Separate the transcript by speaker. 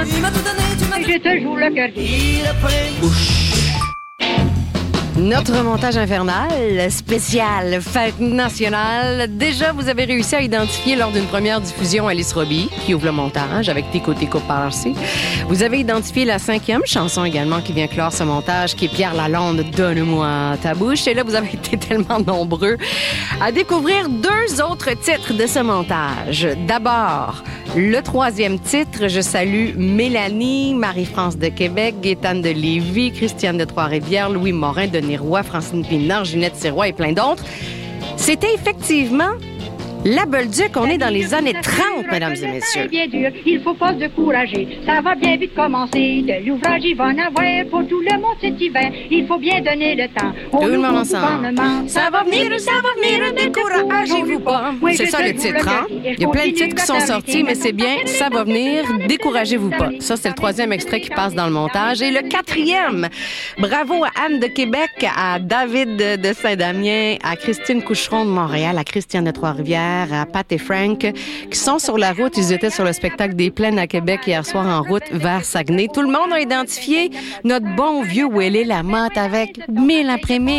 Speaker 1: J'ai toujours le cœur qui
Speaker 2: Notre montage infernal spécial Fête nationale. Déjà, vous avez réussi à identifier lors d'une première diffusion Alice Robbie, qui ouvre le montage avec Tico Tico Parsi. Vous avez identifié la 5e chanson également qui vient clore ce montage, qui est Pierre Lalonde, Donne-moi ta bouche. Et là, vous avez été tellement nombreux à découvrir 2 autres titres de ce montage. D'abord, le 3e titre, je salue Mélanie, Marie-France de Québec, Gaétane de Lévis, Christiane de Trois-Rivières, Louis Morin de Roy, Francine Pinard, Ginette Sirois et plein d'autres. C'était effectivement la Bolduc. On est dans les années 30, mesdames et messieurs.
Speaker 1: bien dur, il faut pas se décourager. Ça va bien vite commencer. De l'ouvrage, il va en avoir pour tout le monde cet hiver. Il faut bien donner le temps.
Speaker 2: Tout le monde ensemble. Ça va venir, découragez-vous pas. C'est ça le titre, hein? Il y a plein de titres qui sont sortis, mais c'est bien, ça va venir, découragez-vous pas. Ça, c'est le 3e extrait qui passe dans le montage. Et le 4e, bravo à Anne de Québec, à David de Saint-Damien, à Christine Coucheron de Montréal, à Christiane de Trois-Rivières, à Pat et Frank, qui sont sur la route. Ils étaient sur le spectacle des Plaines à Québec hier soir en route vers Saguenay. Tout le monde a identifié notre bon vieux Willy Lamotte avec 1000 après 1000